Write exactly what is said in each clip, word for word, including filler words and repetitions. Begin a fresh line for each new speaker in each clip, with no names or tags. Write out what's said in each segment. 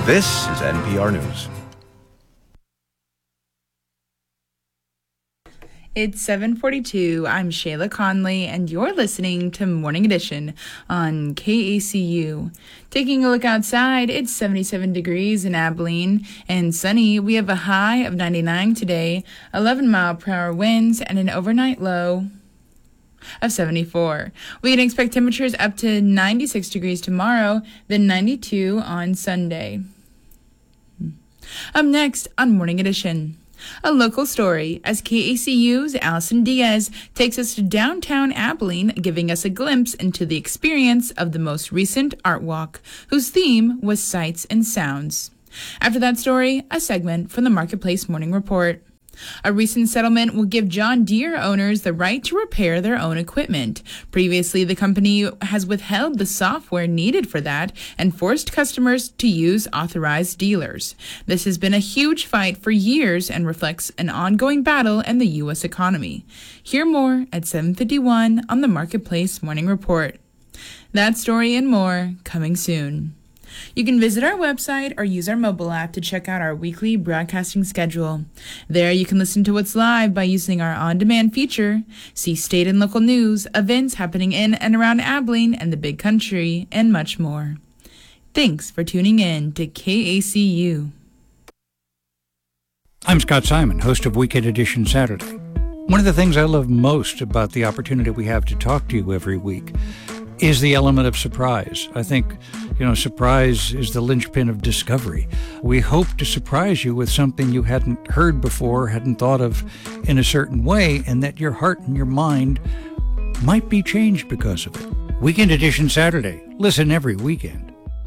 This is N P R News.
It's seven forty-two. I'm Shayla Conley, and you're listening to Morning Edition on K A C U. Taking a look outside, it's seventy-seven degrees in Abilene and sunny. We have a high of ninety-nine today, eleven mile per hour winds, and an overnight low of seventy-four. We can expect temperatures up to ninety-six degrees tomorrow, then ninety-two on Sunday. Up next on Morning Edition, a local story as K A C U's Allison Diaz takes us to downtown Abilene, giving us a glimpse into the experience of the most recent art walk, whose theme was sights and sounds. After that story, a segment from the Marketplace Morning Report. A recent settlement will give John Deere owners the right to repair their own equipment. Previously, the company has withheld the software needed for that and forced customers to use authorized dealers. This has been a huge fight for years and reflects an ongoing battle in the U S economy. Hear more at seven fifty-one on the Marketplace Morning Report. That story and more coming soon. You can visit our website or use our mobile app to check out our weekly broadcasting schedule. There you can listen to what's live by using our on-demand feature, see state and local news, events happening in and around Abilene and the Big Country, and much more. Thanks for tuning in to K A C U.
I'm Scott Simon, host of Weekend Edition Saturday. One of the things I love most about the opportunity we have to talk to you every week is the element of surprise. I think, you know, surprise is the linchpin of discovery. We hope to surprise you with something you hadn't heard before, hadn't thought of in a certain way, and that your heart and your mind might be changed because of it. Weekend Edition Saturday. Listen every weekend.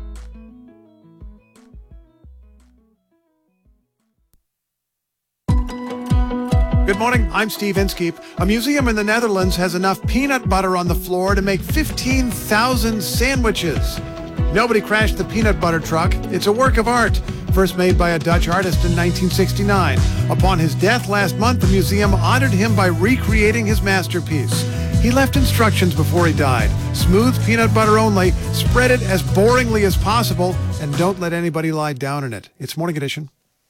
Good morning, I'm Steve Inskeep. A museum in the Netherlands has enough peanut butter on the floor to make fifteen thousand sandwiches. Nobody crashed the peanut butter truck. It's a work of art, first made by a Dutch artist in nineteen sixty-nine. Upon his death last month, the museum honored him by recreating his masterpiece. He left instructions before he died. Smooth peanut butter only, spread it as boringly as possible, and don't let anybody lie down in it. It's Morning Edition.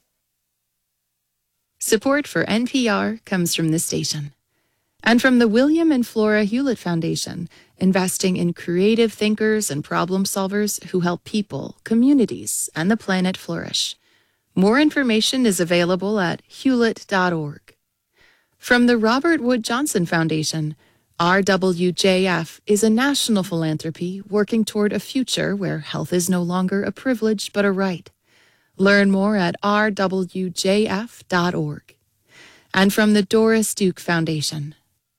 Support for N P R comes from this station and from the William and Flora Hewlett Foundation, investing in creative thinkers and problem solvers who help people, communities, and the planet flourish. More information is available at hewlett dot org. From the Robert Wood Johnson Foundation, R W J F is a national philanthropy working toward a future where health is no longer a privilege but a right. Learn more at r w j f dot org. And from the Doris Duke Foundation.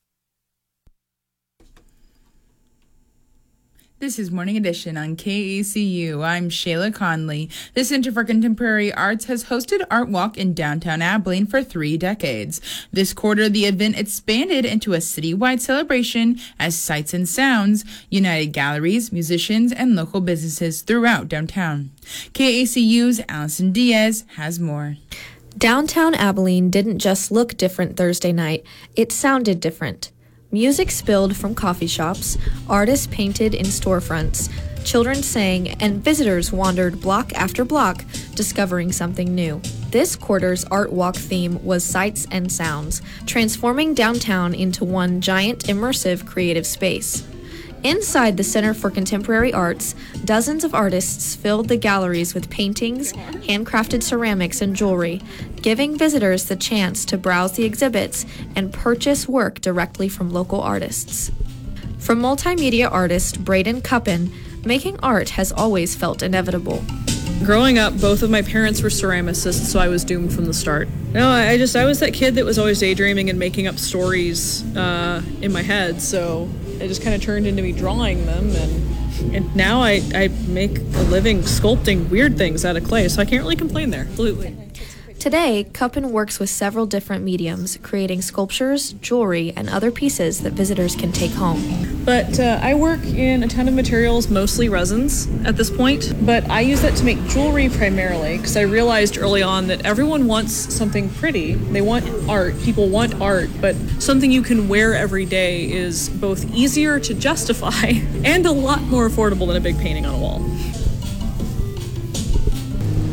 This is Morning Edition on K A C U. I'm Shayla Conley. The Center for Contemporary Arts has hosted Art Walk in downtown Abilene for three decades. This quarter, the event expanded into a citywide celebration as Sights and Sounds united galleries, musicians, and local businesses throughout downtown. K A C U's Allison Diaz has more.
Downtown Abilene didn't just look different Thursday night, it sounded different. Music spilled from coffee shops, artists painted in storefronts, children sang, and visitors wandered block after block, discovering something new. This quarter's Art Walk theme was Sights and Sounds, transforming downtown into one giant, immersive, creative space. Inside the Center for Contemporary Arts, dozens of artists filled the galleries with paintings, handcrafted ceramics, and jewelry, giving visitors the chance to browse the exhibits and purchase work directly from local artists. From multimedia artist Braden Cuppen, making art has always felt inevitable.
Growing up, both of my parents were ceramicists, so I was doomed from the start. No, I just, I was that kid that was always daydreaming and making up stories uh, in my head, so it just kind of turned into me drawing them, and, and now I, I make a living sculpting weird things out of clay, so I can't really complain there, absolutely.
Today, Cuppen works with several different mediums, creating sculptures, jewelry, and other pieces that visitors can take home.
But uh, I work in a ton of materials, mostly resins at this point, but I use that to make jewelry primarily because I realized early on that everyone wants something pretty. They want art. People want art, but something you can wear every day is both easier to justify and a lot more affordable than a big painting on a wall.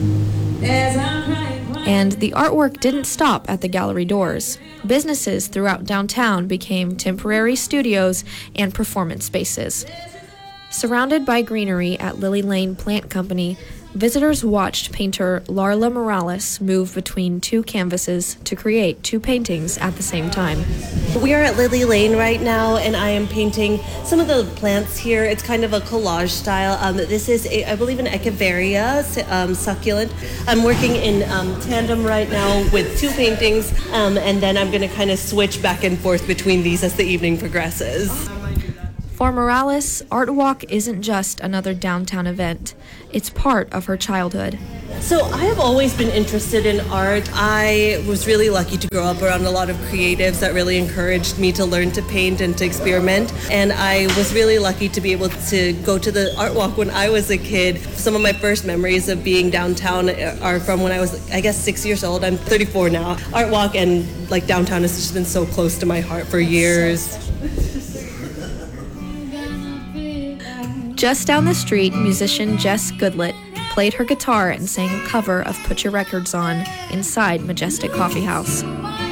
And the artwork didn't stop at the gallery doors. Businesses throughout downtown became temporary studios and performance spaces. Surrounded by greenery at Lily Lane Plant Company, visitors watched painter Larla Morales move between two canvases to create two paintings at the same time.
We are at Lily Lane right now, and I am painting some of the plants here. It's kind of a collage style. Um, this is, a, I believe, an Echeveria um, succulent. I'm working in um, tandem right now with two paintings, um, and then I'm going to kind of switch back and forth between these as the evening progresses.
For Morales, Art Walk isn't just another downtown event. It's part of her childhood.
So I have always been interested in art. I was really lucky to grow up around a lot of creatives that really encouraged me to learn to paint and to experiment. And I was really lucky to be able to go to the Art Walk when I was a kid. Some of my first memories of being downtown are from when I was, I guess, six years old. I'm thirty-four now. Art Walk and like downtown has just been so close to my heart for years.
Just down the street, musician Jess Goodlett played her guitar and sang a cover of Put Your Records On inside Majestic Coffee House.